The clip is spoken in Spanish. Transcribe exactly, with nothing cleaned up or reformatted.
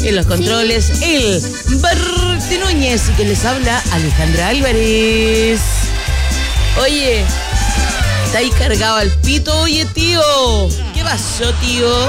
En los controles, el Berti Núñez. Y que les habla Alejandra Álvarez. Oye, está ahí cargado al pito. Oye, tío. ¿Qué pasó, tío?